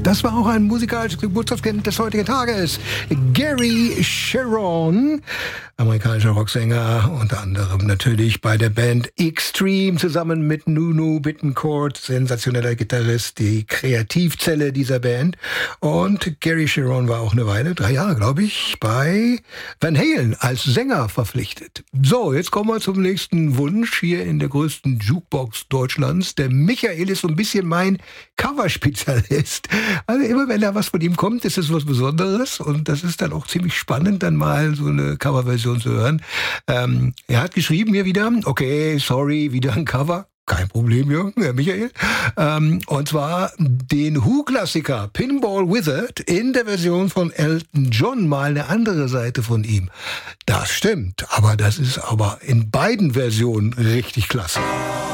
Das war auch ein musikalisches Geburtstagskind des heutigen Tages. Gary Sharon, amerikanischer Rocksänger, unter anderem natürlich bei der Band Extreme zusammen mit Nuno Bittencourt, sensationeller Gitarrist, die Kreativzelle dieser Band. Und Gary Sharon war auch eine Weile, 3 Jahre glaube ich, bei Van Halen als Sänger verpflichtet. So, jetzt kommen wir zum nächsten Wunsch hier in der größten Jukebox Deutschlands. Der Michael ist so ein bisschen mein Coverspezialist. Also immer wenn da was von ihm kommt, ist es was Besonderes und das ist dann auch ziemlich spannend, dann mal so eine Coverversion zu hören. Er hat geschrieben hier wieder, okay, sorry, wieder ein Cover. Kein Problem, Jürgen, Herr Michael. Und zwar den Who-Klassiker Pinball Wizard in der Version von Elton John, mal eine andere Seite von ihm. Das stimmt, aber das ist aber in beiden Versionen richtig klasse.